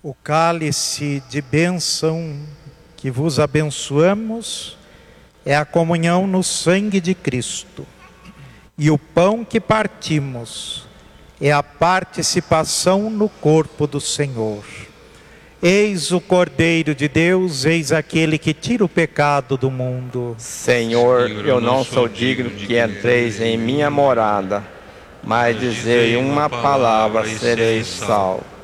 O cálice de bênção que vos abençoamos é a comunhão no sangue de Cristo. E o pão que partimos é a participação no corpo do Senhor. Eis o Cordeiro de Deus, eis aquele que tira o pecado do mundo. Senhor, eu não sou digno que entreis em minha morada, mas dizei uma palavra, serei salvo.